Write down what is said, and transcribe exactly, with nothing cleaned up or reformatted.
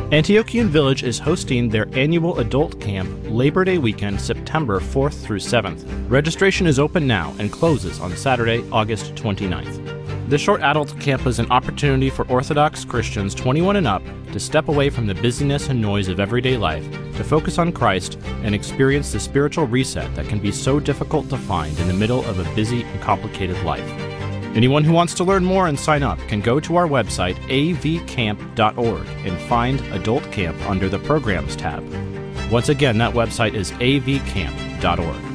Antiochian Village is hosting their annual adult camp Labor Day weekend, September fourth through seventh. Registration is open now and closes on Saturday, August twenty-ninth. This short adult camp is an opportunity for Orthodox Christians twenty-one and up to step away from the busyness and noise of everyday life, to focus on Christ and experience the spiritual reset that can be so difficult to find in the middle of a busy and complicated life. Anyone who wants to learn more and sign up can go to our website, a v camp dot org, and find Adult Camp under the Programs tab. Once again, that website is a v camp dot org.